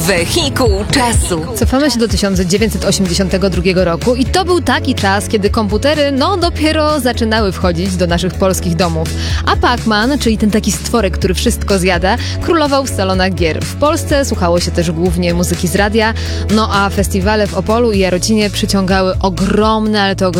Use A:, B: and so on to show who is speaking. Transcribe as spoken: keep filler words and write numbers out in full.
A: Wehikuł czasu.
B: Cofamy się do tysiąc dziewięćset osiemdziesiątego drugiego roku i to był taki czas, kiedy komputery no dopiero zaczynały wchodzić do naszych polskich domów. A Pac-Man, czyli ten taki stworek, który wszystko zjada, królował w salonach gier. W Polsce słuchało się też głównie muzyki z radia, no a festiwale w Opolu i Jarocinie przyciągały ogromne, ale to ogromne